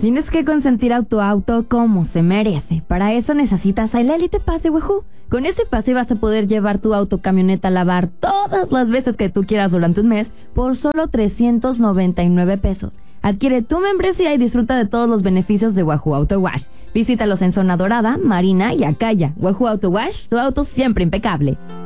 Tienes que consentir a tu auto como se merece. Para eso necesitas el Elite Pass de Wahoo. Con ese pase vas a poder llevar tu auto camioneta a lavar todas las veces que tú quieras durante un mes por solo 399 pesos. Adquiere tu membresía y disfruta de todos los beneficios de Wahoo Auto Wash. Visítalos en Zona Dorada, Marina y Acaya. Wahoo Auto Wash, tu auto siempre impecable.